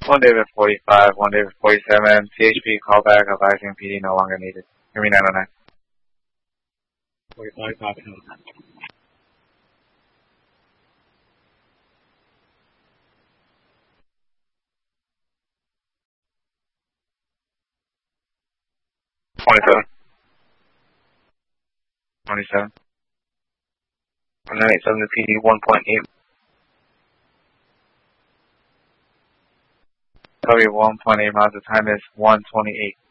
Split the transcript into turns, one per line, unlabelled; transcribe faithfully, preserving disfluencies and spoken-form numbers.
one David forty-five, one David forty-seven, P H P callback advising P D no longer needed. Hear me nine oh nine.
forty-five, copy.
twenty-seven. twenty-seven. one nine eight seven to P D one point eight. Copy one point eight miles. The time is one twenty-eight.